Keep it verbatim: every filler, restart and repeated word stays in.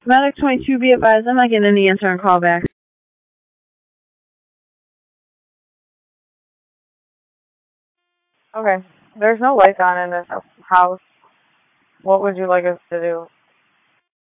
Medic twenty-two, be advised, I'm not getting any answer on callback. Okay. There's no lights on in this house. What would you like us to do?